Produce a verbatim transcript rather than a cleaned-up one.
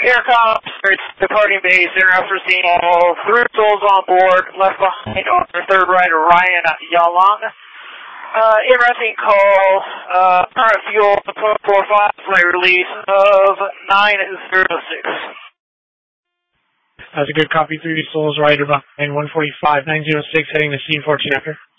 Aircom, departing base, aircraft receiving all three souls on board, left behind on their third rider, Ryan Yalong. Uh, interesting call, uh, current fuel, point four five, flight release of nine zero six. That's a good copy, three souls, rider behind one forty-five, nine zero six, heading to C fourteen after.